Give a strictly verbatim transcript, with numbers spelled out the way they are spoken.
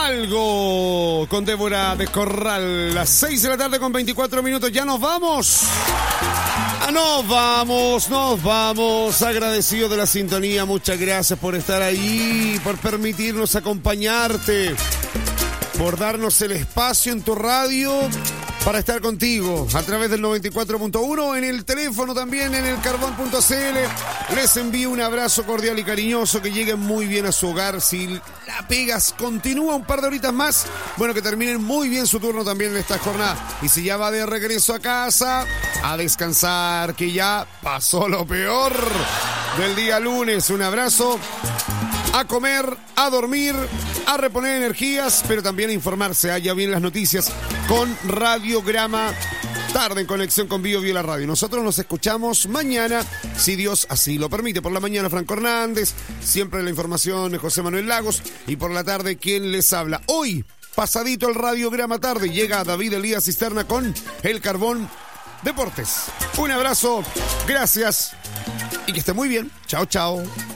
Algo con Débora de Corral. Las seis de la tarde con veinticuatro minutos. Ya nos vamos. Ah, nos vamos, nos vamos. Agradecido de la sintonía. Muchas gracias por estar ahí, por permitirnos acompañarte, por darnos el espacio en tu radio para estar contigo a través del noventa y cuatro punto uno, en el teléfono también, en el carbón punto c l. Les envío un abrazo cordial y cariñoso, que lleguen muy bien a su hogar. Si la pegas continúa un par de horitas más, bueno, que terminen muy bien su turno también en esta jornada. Y si ya va de regreso a casa, a descansar, que ya pasó lo peor del día lunes. Un abrazo. A comer, a dormir, a reponer energías, pero también a informarse. Allá vienen las noticias con Radiograma Tarde, en conexión con Bio Bio la Radio. Nosotros nos escuchamos mañana, si Dios así lo permite. Por la mañana, Franco Hernández, siempre la información de José Manuel Lagos, y por la tarde, ¿quién les habla? Hoy, pasadito el Radiograma Tarde, llega David Elías Cisterna con El Carbón Deportes. Un abrazo, gracias y que esté muy bien. Chao, chao.